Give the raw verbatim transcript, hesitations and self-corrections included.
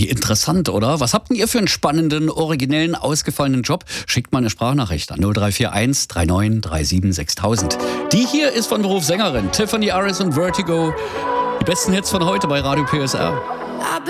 interessant, oder? Was habt denn ihr für einen spannenden, originellen, ausgefallenen Job? Schickt mal eine Sprachnachricht an null drei vier eins drei neun drei sieben sechstausend. Die hier ist von Beruf Sängerin Tiffany Aris und Vertigo. Die besten Hits von heute bei Radio P S R.